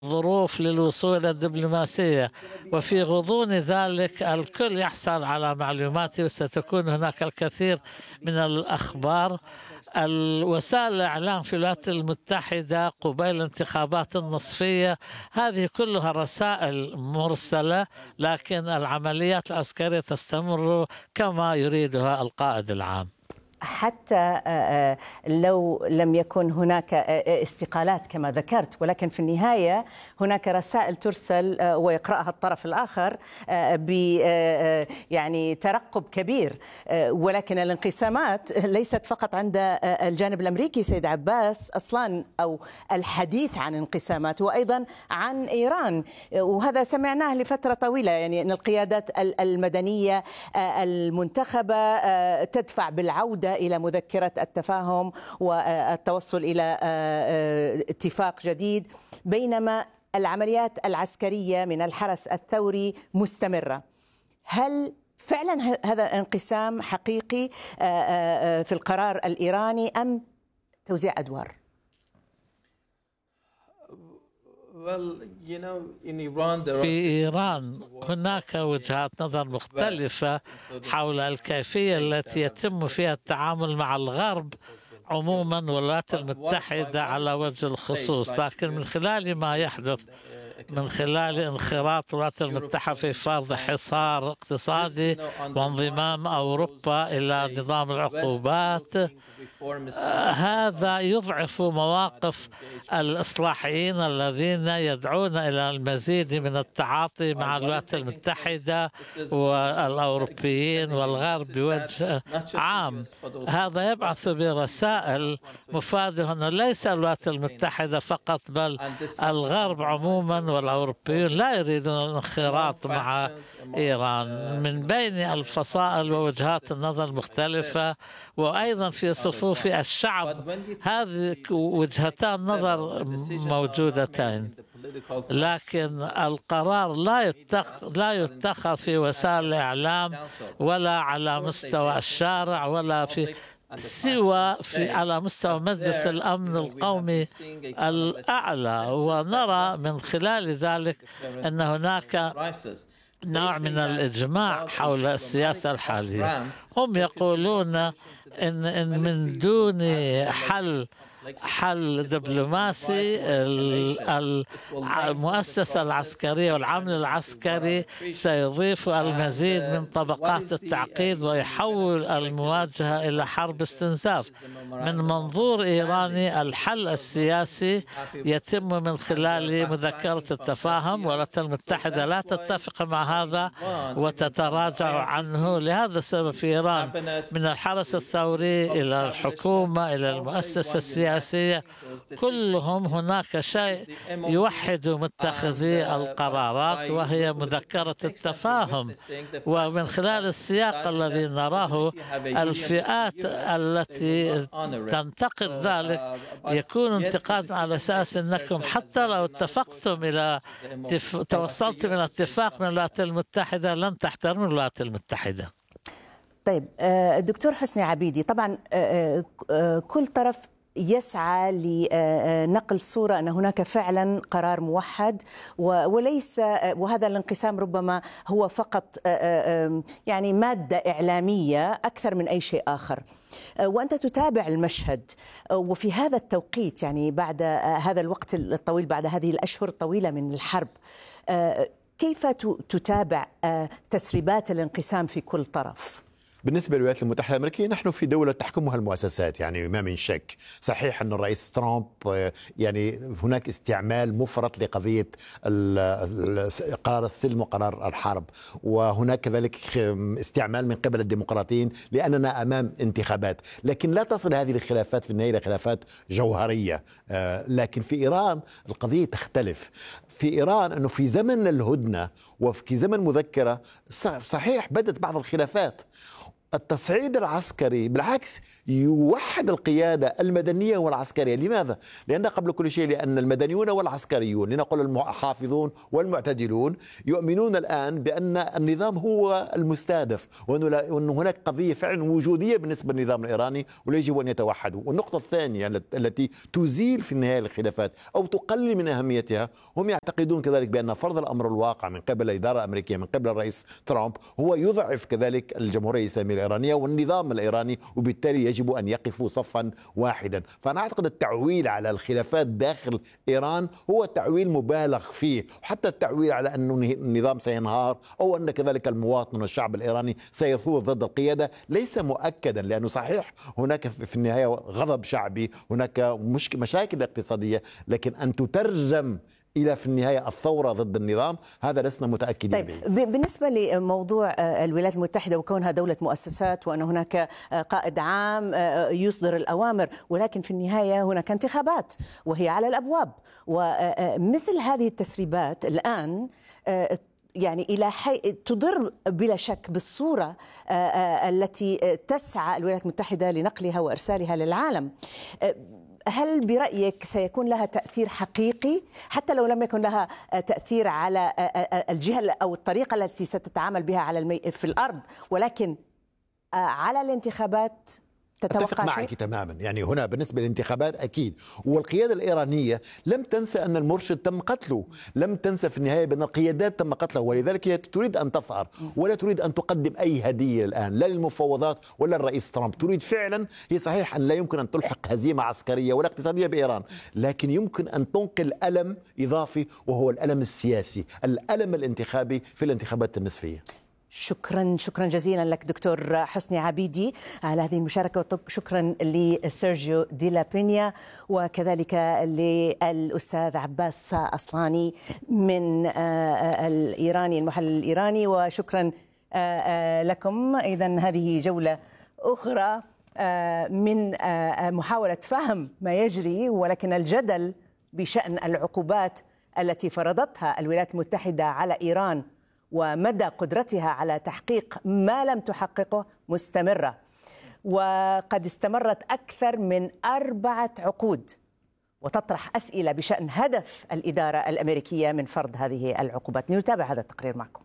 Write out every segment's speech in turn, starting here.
ظروف للوصول إلى الدبلوماسية، وفي غضون ذلك الكل يحصل على معلوماته، وستكون هناك الكثير من الأخبار. وسائل الإعلام في الولايات المتحدة قبيل الانتخابات النصفية هذه كلها رسائل مرسلة، لكن العمليات العسكرية تستمر كما يريدها القائد العام. حتى لو لم يكن هناك استقالات كما ذكرت، ولكن في النهاية هناك رسائل ترسل ويقرأها الطرف الآخر ب يعني ترقب كبير. ولكن الانقسامات ليست فقط عند الجانب الأمريكي سيد عباس أصلا، أو الحديث عن انقسامات، وأيضا عن إيران، وهذا سمعناه لفترة طويلة، يعني أن القيادات المدنية المنتخبة تدفع بالعودة إلى مذكرة التفاهم والتوصل إلى اتفاق جديد، بينما العمليات العسكرية من الحرس الثوري مستمرة. هل فعلا هذا انقسام حقيقي في القرار الإيراني أم توزيع أدوار؟ في إيران هناك وجهات نظر مختلفة حول الكيفية التي يتم فيها التعامل مع الغرب عموما والولايات المتحدة على وجه الخصوص، لكن من خلال ما يحدث، من خلال انخراط الولايات المتحدة في فرض حصار اقتصادي وانضمام أوروبا إلى نظام العقوبات، هذا يضعف مواقف الإصلاحيين الذين يدعون إلى المزيد من التعاطي مع الولايات المتحدة والأوروبيين والغرب بوجه عام. هذا يبعث برسائل مفادة أنه ليس الولايات المتحدة فقط، بل الغرب عموما والأوروبيون لا يريدون الانخراط مع إيران. من بين الفصائل ووجهات النظر المختلفة وأيضا في صفوف الشعب هذه وجهتان نظر موجودتين، لكن القرار لا يتخذ في وسائل الإعلام ولا على مستوى الشارع ولا سوى على مستوى مجلس الأمن القومي الأعلى. ونرى من خلال ذلك أن هناك نوع من الإجماع حول السياسة الحالية. هم يقولون إن من دون حل دبلوماسي المؤسسة العسكرية والعمل العسكري سيضيف المزيد من طبقات التعقيد ويحول المواجهة إلى حرب استنزاف. من منظور إيراني الحل السياسي يتم من خلال مذكرة التفاهم، والولايات المتحدة لا تتفق مع هذا وتتراجع عنه. لهذا السبب في إيران من الحرس الثوري إلى الحكومة إلى المؤسسة السياسية كلهم هناك شيء يوحد متخذي القرارات، وهي مذكرة التفاهم. ومن خلال السياق الذي نراه الفئات التي تنتقد ذلك يكون انتقاد على أساس أنكم حتى لو توصلتم إلى اتفاق من الولايات المتحدة لن تحترموا الولايات المتحدة. طيب دكتور حسني عبيدي، طبعا كل طرف يسعى لنقل صورة أن هناك فعلا قرار موحد، وليس، وهذا الانقسام ربما هو فقط يعني مادة إعلامية أكثر من أي شيء آخر. وأنت تتابع المشهد، وفي هذا التوقيت يعني بعد هذا الوقت الطويل، بعد هذه الأشهر الطويلة من الحرب، كيف تتابع تسريبات الانقسام في كل طرف؟ بالنسبة للولايات المتحدة الأمريكية نحن في دولة تحكمها المؤسسات، يعني ما من شك. صحيح أن الرئيس ترامب يعني هناك استعمال مفرط لقضية قرار السلم وقرار الحرب، وهناك كذلك استعمال من قبل الديمقراطيين لأننا أمام انتخابات، لكن لا تصل هذه الخلافات في النهاية إلى خلافات جوهرية. لكن في إيران القضية تختلف. في إيران أنه في زمن الهدنة وفي زمن مذكرة صحيح بدت بعض الخلافات، التصعيد العسكري بالعكس يوحد القيادة المدنية والعسكرية. لماذا؟ لأن قبل كل شيء لأن المدنيون والعسكريون، لنقل المحافظون والمعتدلون، يؤمنون الآن بأن النظام هو المستهدف، وأن هناك قضية فعلا وجودية بالنسبة للنظام الإيراني ويجب أن يتوحدوا. والنقطة الثانية التي تزيل في النهاية الخلافات أو تقلل من أهميتها، هم يعتقدون كذلك بأن فرض الأمر الواقع من قبل الإدارة الأمريكية من قبل الرئيس ترامب هو يضعف كذلك الجمهورية الإسلامية الإيرانية والنظام الإيراني، وبالتالي يجب أن يقفوا صفا واحدا. فأنا أعتقد التعويل على الخلافات داخل إيران هو تعويل مبالغ فيه، وحتى التعويل على أن النظام سينهار أو أن كذلك المواطن والشعب الإيراني سيثور ضد القيادة ليس مؤكدا، لأنه صحيح هناك في النهاية غضب شعبي، هناك مشاكل اقتصادية، لكن أن تترجم إلى في النهاية الثورة ضد النظام هذا لسنا متأكدين به. بالنسبة لموضوع الولايات المتحدة وكونها دولة مؤسسات وأن هناك قائد عام يصدر الأوامر، ولكن في النهاية هناك انتخابات وهي على الأبواب، ومثل هذه التسريبات الآن يعني إلى تضر بلا شك بالصورة التي تسعى الولايات المتحدة لنقلها وإرسالها للعالم. هل برأيك سيكون لها تأثير حقيقي حتى لو لم يكن لها تأثير على الجهة أو الطريقة التي ستتعامل بها على في الأرض، ولكن على الانتخابات تتوقع أتفق معك تماما. يعني هنا بالنسبة للانتخابات أكيد، والقيادة الإيرانية لم تنسى أن المرشد تم قتله، لم تنسى في النهاية بأن القيادات تم قتله، ولذلك هي تريد أن تظهر ولا تريد أن تقدم أي هدية الآن لا للمفاوضات ولا الرئيس ترامب. تريد فعلا، هي صحيح أن لا يمكن أن تلحق هزيمة عسكرية ولا اقتصادية بإيران، لكن يمكن أن تنقل ألم إضافي وهو الألم السياسي، الألم الانتخابي في الانتخابات النصفية. شكرا جزيلا لك دكتور حسني عبيدي على هذه المشاركة، وشكرا لسيرجيو دي لا بينيا، وكذلك للأستاذ عباس أصلاني من الإيراني المحلل الإيراني، وشكرا لكم. إذن هذه جولة أخرى من محاولة فهم ما يجري، ولكن الجدل بشأن العقوبات التي فرضتها الولايات المتحدة على إيران ومدى قدرتها على تحقيق ما لم تحققه مستمرة، وقد استمرت أكثر من 4 عقود، وتطرح أسئلة بشأن هدف الإدارة الأمريكية من فرض هذه العقوبات. نتابع هذا التقرير معكم.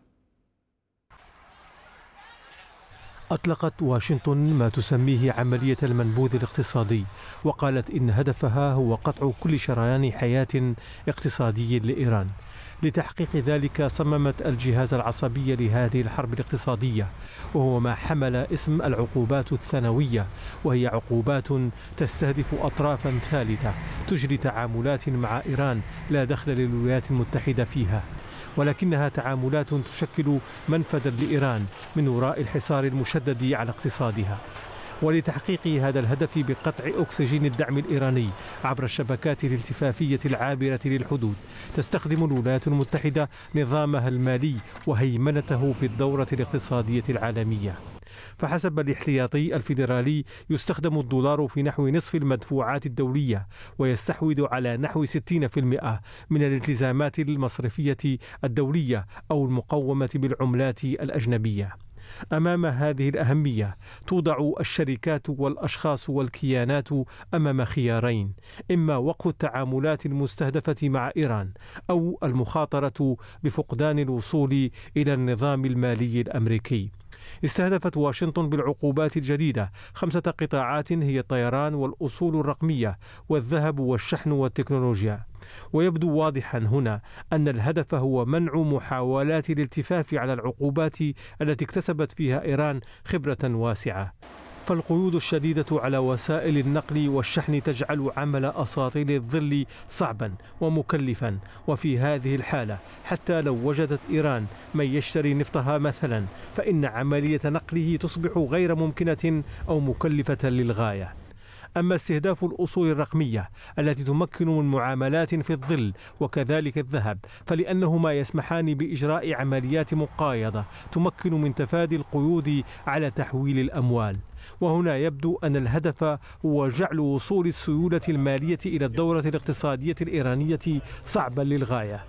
أطلقت واشنطن ما تسميه عملية المنبوذ الاقتصادي، وقالت إن هدفها هو قطع كل شريان حياة اقتصادي لإيران. لتحقيق ذلك صممت الجهاز العصبي لهذه الحرب الاقتصادية، وهو ما حمل اسم العقوبات الثانوية، وهي عقوبات تستهدف أطرافا ثالثة تجري تعاملات مع إيران لا دخل للولايات المتحدة فيها، ولكنها تعاملات تشكل منفذا لإيران من وراء الحصار المشدد على اقتصادها. ولتحقيق هذا الهدف بقطع أكسجين الدعم الإيراني عبر الشبكات الالتفافية العابرة للحدود، تستخدم الولايات المتحدة نظامها المالي وهيمنته في الدورة الاقتصادية العالمية. فحسب الاحتياطي الفيدرالي يستخدم الدولار في نحو نصف المدفوعات الدولية، ويستحوذ على نحو 60% من الالتزامات المصرفية الدولية أو المقومة بالعملات الأجنبية. أمام هذه الأهمية توضع الشركات والأشخاص والكيانات أمام خيارين: إما وقف التعاملات المستهدفة مع إيران، أو المخاطرة بفقدان الوصول إلى النظام المالي الأمريكي. استهدفت واشنطن بالعقوبات الجديدة 5 قطاعات هي الطيران والأصول الرقمية والذهب والشحن والتكنولوجيا. ويبدو واضحا هنا أن الهدف هو منع محاولات الالتفاف على العقوبات التي اكتسبت فيها إيران خبرة واسعة. فالقيود الشديدة على وسائل النقل والشحن تجعل عمل أساطيل الظل صعبا ومكلفا، وفي هذه الحالة حتى لو وجدت إيران من يشتري نفطها مثلا، فإن عملية نقله تصبح غير ممكنة أو مكلفة للغاية. أما استهداف الأصول الرقمية التي تمكن من معاملات في الظل وكذلك الذهب، فلأنهما يسمحان بإجراء عمليات مقايضة تمكن من تفادي القيود على تحويل الأموال. وهنا يبدو أن الهدف هو جعل وصول السيولة المالية إلى الدورة الاقتصادية الإيرانية صعبا للغاية.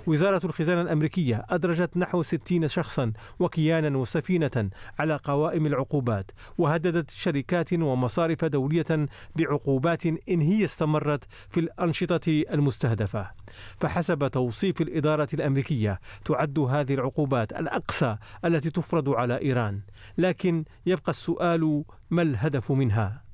وزارة الخزانة الأمريكية أدرجت نحو 60 شخصا وكيانا وسفينة على قوائم العقوبات، وهددت شركات ومصارف دولية بعقوبات إن هي استمرت في الأنشطة المستهدفة. فحسب توصيف الإدارة الأمريكية تعد هذه العقوبات الأقصى التي تفرض على إيران، لكن يبقى السؤال: ما الهدف منها؟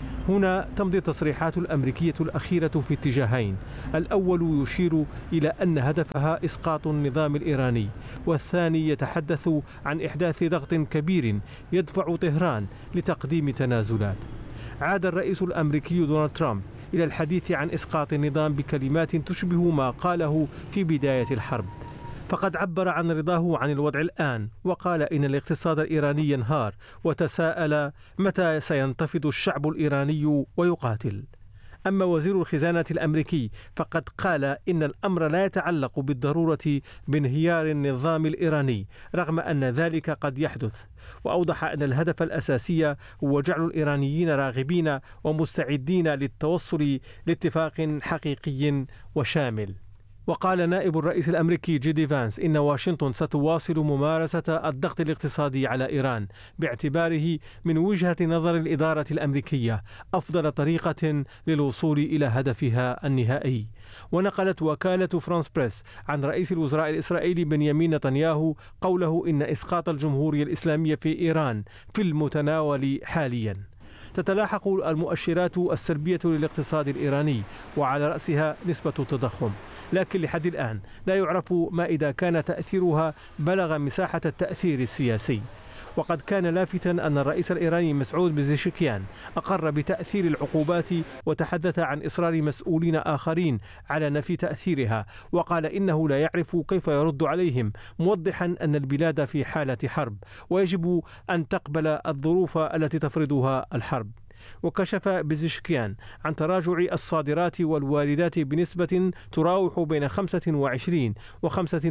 هنا تمضي التصريحات الأمريكية الأخيرة في اتجاهين: الأول يشير إلى أن هدفها إسقاط النظام الإيراني، والثاني يتحدث عن إحداث ضغط كبير يدفع طهران لتقديم تنازلات. عاد الرئيس الأمريكي دونالد ترامب إلى الحديث عن إسقاط النظام بكلمات تشبه ما قاله في بداية الحرب، فقد عبر عن رضاه عن الوضع الآن، وقال إن الاقتصاد الإيراني ينهار، وتساءل متى سينتفض الشعب الإيراني ويقاتل. أما وزير الخزانة الأمريكي فقد قال إن الأمر لا يتعلق بالضرورة بانهيار النظام الإيراني، رغم أن ذلك قد يحدث، وأوضح أن الهدف الأساسي هو جعل الإيرانيين راغبين ومستعدين للتوصل لاتفاق حقيقي وشامل. وقال نائب الرئيس الأمريكي جيدي فانس إن واشنطن ستواصل ممارسة الضغط الاقتصادي على إيران، باعتباره من وجهة نظر الإدارة الأمريكية أفضل طريقة للوصول إلى هدفها النهائي. ونقلت وكالة فرانس بريس عن رئيس الوزراء الإسرائيلي بنيامين نتنياهو قوله إن إسقاط الجمهورية الإسلامية في إيران في المتناول حاليا. تتلاحق المؤشرات السلبية للاقتصاد الإيراني، وعلى رأسها نسبة التضخم، لكن لحد الآن لا يعرف ما إذا كان تأثيرها بلغ مساحة التأثير السياسي. وقد كان لافتا أن الرئيس الإيراني مسعود بزيشكيان أقر بتأثير العقوبات، وتحدث عن إصرار مسؤولين آخرين على نفي تأثيرها، وقال إنه لا يعرف كيف يرد عليهم، موضحا أن البلاد في حالة حرب ويجب أن تقبل الظروف التي تفرضها الحرب. وكشف بزيشكيان عن تراجع الصادرات والواردات بنسبة تراوح بين 25 و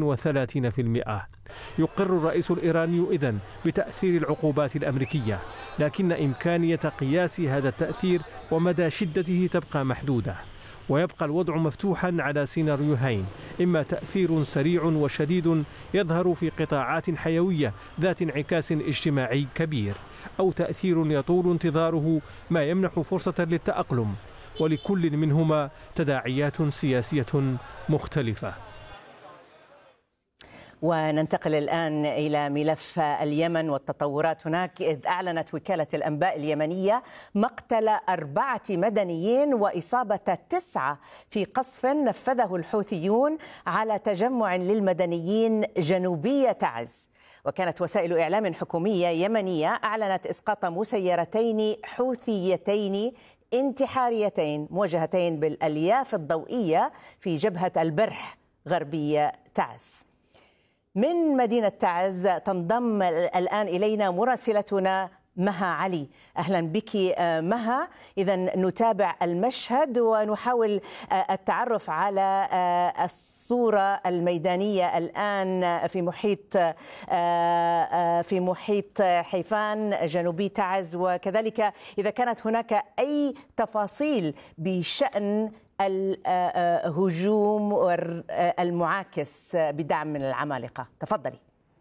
35%. يقر الرئيس الإيراني إذن بتأثير العقوبات الأمريكية، لكن إمكانية قياس هذا التأثير ومدى شدته تبقى محدودة، ويبقى الوضع مفتوحا على سيناريوهين: إما تأثير سريع وشديد يظهر في قطاعات حيوية ذات انعكاس اجتماعي كبير، أو تأثير يطول انتظاره ما يمنح فرصة للتأقلم، ولكل منهما تداعيات سياسية مختلفة. وننتقل الآن إلى ملف اليمن والتطورات هناك، إذ أعلنت وكالة الأنباء اليمنية مقتل 4 مدنيين وإصابة 9 في قصف نفذه الحوثيون على تجمع للمدنيين جنوبي تعز. وكانت وسائل إعلام حكومية يمنية أعلنت إسقاط مسيرتين حوثيتين انتحاريتين موجهتين بالألياف الضوئية في جبهة البرح غربي تعز. من مدينة تعز تنضم الآن إلينا مراسلتنا مها علي. أهلا بك مها. إذن نتابع المشهد ونحاول التعرف على الصورة الميدانية الآن في محيط حيفان جنوبي تعز، وكذلك إذا كانت هناك أي تفاصيل بشأن الهجوم المعاكس بدعم من العمالقة. تفضلي.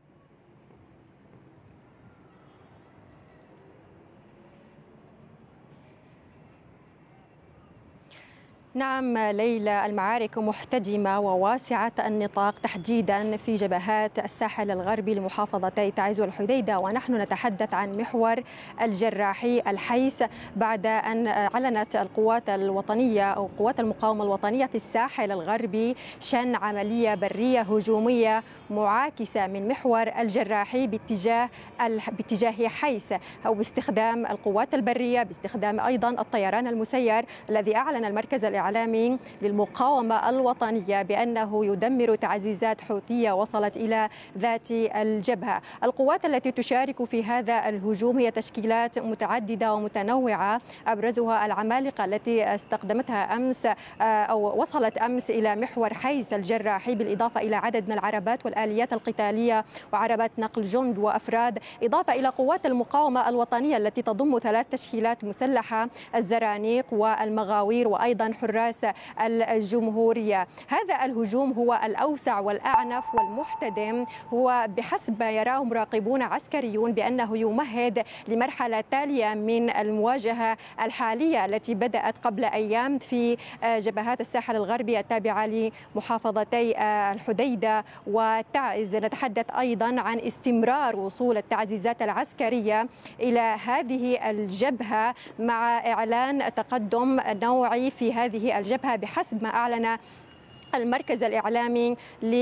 نعم ليلى، المعارك محتدمة وواسعة النطاق تحديدا في جبهات الساحل الغربي لمحافظتي تعز والحديدة، ونحن نتحدث عن محور الجراحي الحيس بعد أن أعلنت القوات الوطنية أو قوات المقاومة الوطنية في الساحل الغربي شن عملية برية هجومية معاكسة من محور الجراحي باتجاه حيس، أو باستخدام القوات البرية، باستخدام أيضا الطيران المسير الذي أعلن المركز الإعلامي للمقاومة الوطنية بأنه يدمر تعزيزات حوثية وصلت إلى ذات الجبهة. القوات التي تشارك في هذا الهجوم هي تشكيلات متعددة ومتنوعة، أبرزها العمالقة التي استخدمتها أمس أو وصلت أمس إلى محور حيس الجراحي، بالإضافة إلى عدد من العربات والآليات القتالية وعربات نقل جند وأفراد، إضافة إلى قوات المقاومة الوطنية التي تضم 3 تشكيلات مسلحة: الزرانيق والمغاوير وأيضا حراس حراس الجمهورية. هذا الهجوم هو الأوسع والأعنف والمحتدم، هو بحسب ما يراه مراقبون عسكريون بأنه يمهد لمرحلة تالية من المواجهة الحالية التي بدأت قبل أيام في جبهات الساحل الغربي التابعة لمحافظتي الحديدة وتعز. نتحدث أيضا عن استمرار وصول التعزيزات العسكرية إلى هذه الجبهة مع إعلان تقدم نوعي في هذه الجبهة بحسب ما أعلن المركز الإعلامي